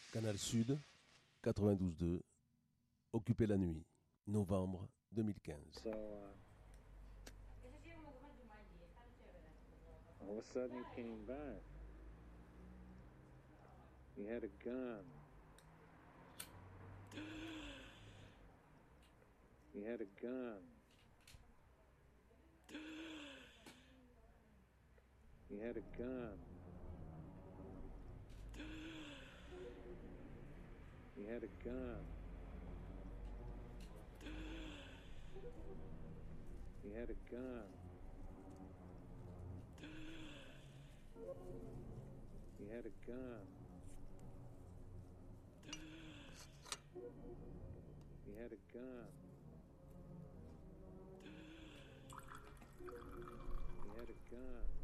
Canal Sud, 92.2, Occuper la nuit, novembre 2015. So, all of a sudden he came back. He had a gun. He had a gun. He had a gun. He had a gun. He had a gun. He had a gun. He had a gun. He had a gun.